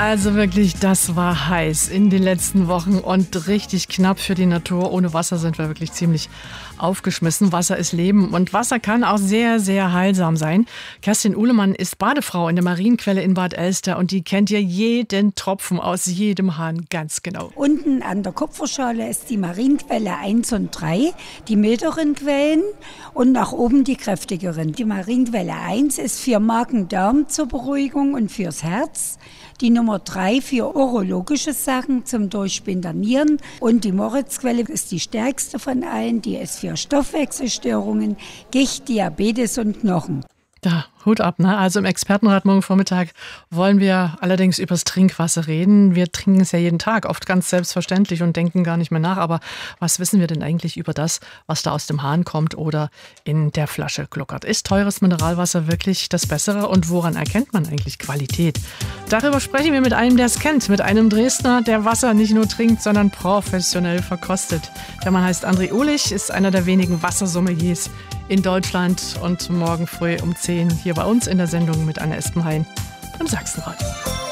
Also wirklich, das war heiß in den letzten Wochen und richtig knapp für die Natur. Ohne Wasser sind wir wirklich ziemlich aufgeschmissen. Wasser ist Leben und Wasser kann auch sehr, sehr heilsam sein. Kerstin Uhlemann ist Badefrau in der Marienquelle in Bad Elster und die kennt ja jeden Tropfen aus jedem Hahn ganz genau. Unten an der Kupferschale ist die Marienquelle 1 und 3, die milderen Quellen, und nach oben die kräftigeren. Die Marienquelle 1 ist für Magen-Darm zur Beruhigung und fürs Herz. Die Nummer 3 für urologische Sachen zum Durchspielen der Nieren. Und die Moritzquelle ist die stärkste von allen. Die ist für Stoffwechselstörungen, Gicht, Diabetes und Knochen. Da, Hut ab, ne? Also im Expertenrat morgen Vormittag wollen wir allerdings übers Trinkwasser reden. Wir trinken es ja jeden Tag, oft ganz selbstverständlich und denken gar nicht mehr nach. Aber was wissen wir denn eigentlich über das, was da aus dem Hahn kommt oder in der Flasche gluckert? Ist teures Mineralwasser wirklich das Bessere und woran erkennt man eigentlich Qualität? Darüber sprechen wir mit einem, der es kennt, mit einem Dresdner, der Wasser nicht nur trinkt, sondern professionell verkostet. Der Mann heißt André Uhlich, ist einer der wenigen Wassersommeliers in Deutschland und morgen früh um 10 hier bei uns in der Sendung mit Anne Espenhain im Sachsenradio.